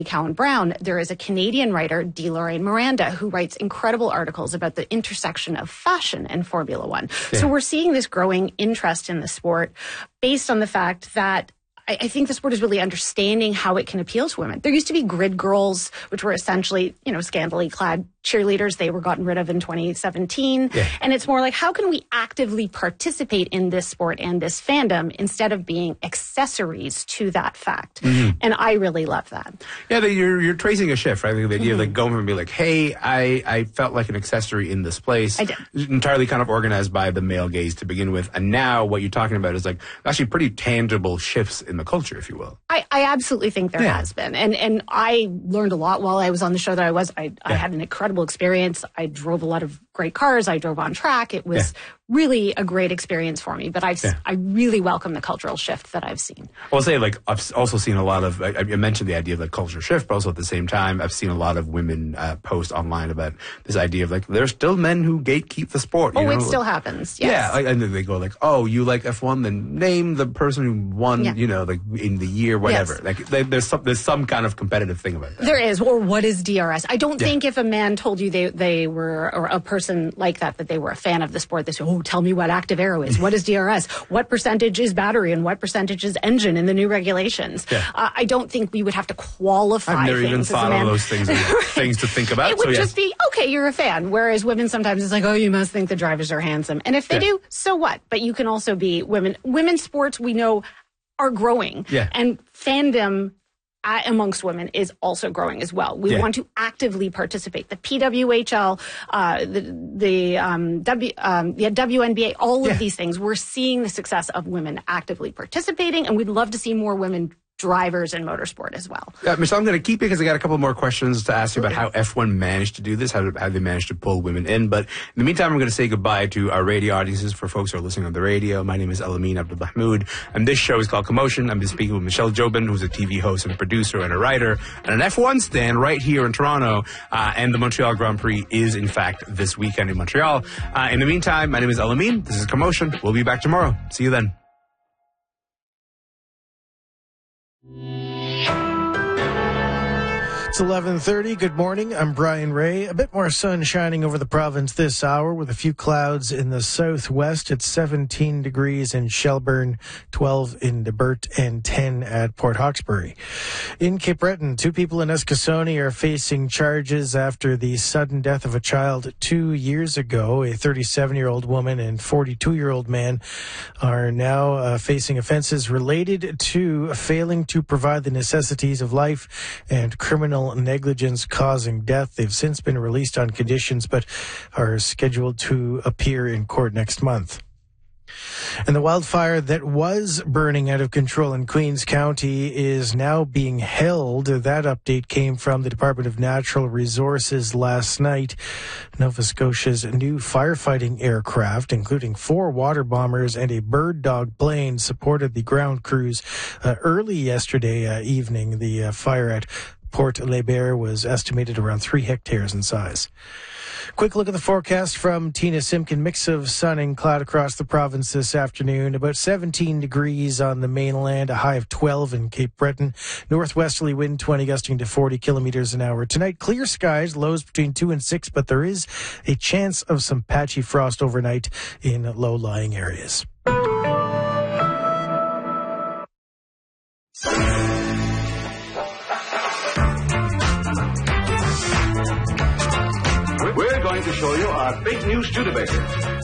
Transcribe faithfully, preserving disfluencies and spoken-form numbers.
Cowan Brown, there is a Canadian writer, D. Lorraine Miranda, who writes incredible articles about the intersection of fashion and Formula One. Yeah. So we're seeing this growing interest in the sport based on the fact that I, I think the sport is really understanding how it can appeal to women. There used to be grid girls, which were essentially, you know, scantily clad cheerleaders. They were gotten rid of in twenty seventeen. Yeah. And it's more like, how can we actively participate in this sport and this fandom instead of being accessories to that fact? Mm-hmm. And I really love that. Yeah, you're you're tracing a shift, right? The idea mm-hmm. of like going and be like, hey, I, I felt like an accessory in this place. I did. Entirely kind of organized by the male gaze to begin with. And now what you're talking about is like actually pretty tangible shifts in the culture, if you will. I, I absolutely think there yeah. has been. And and I learned a lot while I was on the show that I was. I, yeah. I had an incredible experience. I drove a lot of great cars. I drove on track. It was yeah. really a great experience for me. But I've yeah. I really welcome the cultural shift that I've seen. I'll say, like, I've also seen a lot of, I, I mentioned the idea of like cultural shift, but also at the same time, I've seen a lot of women uh, post online about this idea of like, there's still men who gatekeep the sport. Oh, you know? It still happens. Yes. Yeah. Like, and then they go like, oh, you like F one, then name the person who won, yeah. you know, like in the year, whatever. Yes. Like they, there's some, there's some kind of competitive thing about that. There is. Or what is D R S? I don't yeah. think if a man told you they, they were, or a person like that, that they were a fan of the sport, they say, oh, tell me what active aero is. What is D R S? What percentage is battery and what percentage is engine in the new regulations? Yeah. Uh, I don't think we would have to qualify I've never things even thought of those things, things to think about. It would so, just yeah. be, okay, you're a fan. Whereas women sometimes it's like, oh, you must think the drivers are handsome. And if they yeah. do, so what? But you can also be women. Women's sports, we know, are growing. Yeah. And fandom Uh, amongst women is also growing as well. We yeah. want to actively participate. The P W H L, uh, the the um, W um, the W N B A, all yeah. of these things. We're seeing the success of women actively participating, and we'd love to see more women drivers in motorsport as well. Uh, Michelle, I'm going to keep you because I got a couple more questions to ask you about how F one managed to do this, how, how they managed to pull women in. But in the meantime, I'm going to say goodbye to our radio audiences for folks who are listening on the radio. My name is Elamin Abdulmahmoud, and this show is called Commotion. I'm speaking with Michelle Jobin, who's a T V host and a producer and a writer, and an F one stand right here in Toronto. Uh, and the Montreal Grand Prix is, in fact, this weekend in Montreal. Uh, in the meantime, my name is Elamin. This is Commotion. We'll be back tomorrow. See you then. It's eleven thirty. Good morning. I'm Brian Ray. A bit more sun shining over the province this hour with a few clouds in the southwest. It's seventeen degrees in Shelburne, twelve in Debert, and ten at Port Hawkesbury. In Cape Breton, two people in Eskasoni are facing charges after the sudden death of a child two years ago. A thirty-seven-year-old woman and forty-two-year-old man are now uh, facing offenses related to failing to provide the necessities of life and criminal negligence causing death. They've since been released on conditions, but are scheduled to appear in court next month. And the wildfire that was burning out of control in Queens County is now being held. That update came from the Department of Natural Resources last night. Nova Scotia's new firefighting aircraft, including four water bombers and a Bird Dog plane, supported the ground crews uh, early yesterday uh, evening. The uh, fire at Port Laber was estimated around three hectares in size. Quick look at the forecast from Tina Simkin. Mix of sun and cloud across the province this afternoon. About seventeen degrees on the mainland, a high of twelve in Cape Breton. Northwesterly wind twenty, gusting to forty kilometers an hour. Tonight, clear skies, lows between two and six, but there is a chance of some patchy frost overnight in low-lying areas. We're going to show you our big new Studebaker.